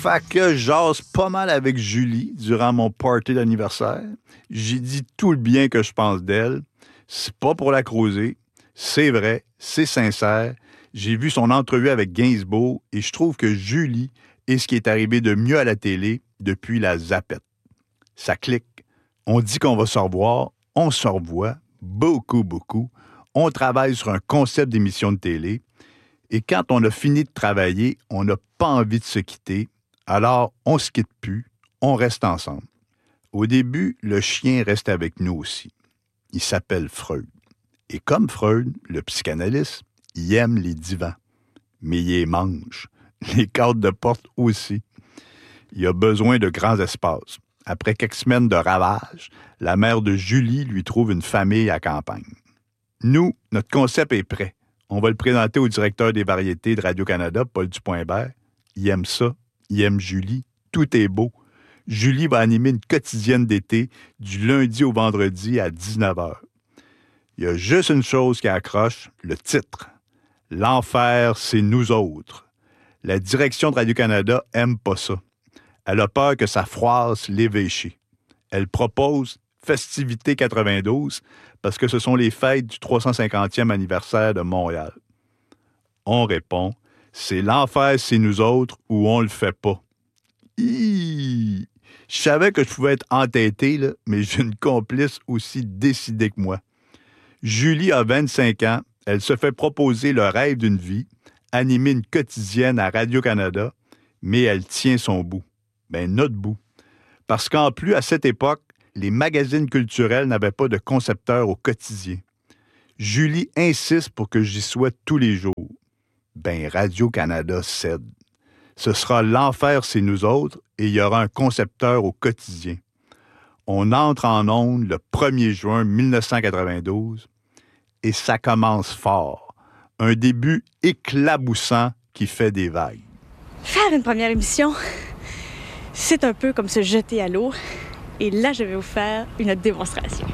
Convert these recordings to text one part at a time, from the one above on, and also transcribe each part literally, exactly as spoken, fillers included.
Fait que j'ose pas mal avec Julie durant mon party d'anniversaire. J'ai dit tout le bien que je pense d'elle. C'est pas pour la creuser. C'est vrai, c'est sincère. J'ai vu son entrevue avec Gainsbourg et je trouve que Julie est ce qui est arrivé de mieux à la télé depuis la Zapette. Ça clique. On dit qu'on va se revoir. On se revoit. Beaucoup, beaucoup. On travaille sur un concept d'émission de télé. Et quand on a fini de travailler, on n'a pas envie de se quitter. Alors, on se quitte plus. On reste ensemble. Au début, le chien reste avec nous aussi. Il s'appelle Freud. Et comme Freud, le psychanalyste, il aime les divans. Mais il les mange. Les cadres de porte aussi. Il a besoin de grands espaces. Après quelques semaines de ravages, la mère de Julie lui trouve une famille à campagne. Nous, notre concept est prêt. On va le présenter au directeur des variétés de Radio-Canada, Paul Dupont-Hébert. Il aime ça. Il aime Julie. Tout est beau. Julie va animer une quotidienne d'été du lundi au vendredi à dix-neuf heures. Il y a juste une chose qui accroche, le titre. L'enfer, c'est nous autres. La direction de Radio-Canada aime pas ça. Elle a peur que ça froisse l'évêché. Elle propose Festivités quatre-vingt-douze parce que ce sont les fêtes du trois cent cinquantième anniversaire de Montréal. On répond, c'est l'enfer, c'est nous autres ou on le fait pas. Hi! Je savais que je pouvais être entêté, là, mais j'ai une complice aussi décidée que moi. Julie a vingt-cinq ans. Elle se fait proposer le rêve d'une vie, animer une quotidienne à Radio-Canada, mais elle tient son bout. Ben, notre bout. Parce qu'en plus, à cette époque, les magazines culturels n'avaient pas de concepteur au quotidien. Julie insiste pour que j'y sois tous les jours. Ben, Radio-Canada cède. Ce sera l'enfer, c'est nous autres, et il y aura un concepteur au quotidien. On entre en ondes le premier juin mille neuf cent quatre-vingt-douze, et ça commence fort. Un début éclaboussant qui fait des vagues. Faire une première émission, c'est un peu comme se jeter à l'eau. Et là, je vais vous faire une démonstration.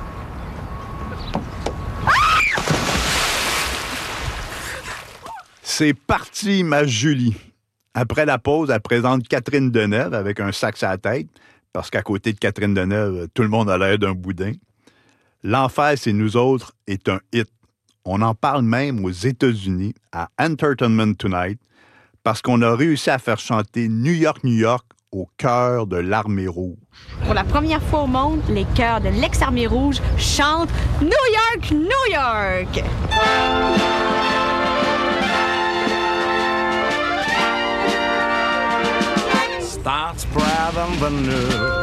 C'est parti, ma Julie. Après la pause, elle présente Catherine Deneuve avec un sac sur la tête, parce qu'à côté de Catherine Deneuve, tout le monde a l'air d'un boudin. L'enfer, c'est nous autres est un hit. On en parle même aux États-Unis, à Entertainment Tonight, parce qu'on a réussi à faire chanter New York, New York au cœur de l'Armée rouge. Pour la première fois au monde, les chœurs de l'ex-Armée rouge chantent New York, New York! Start spreading the news.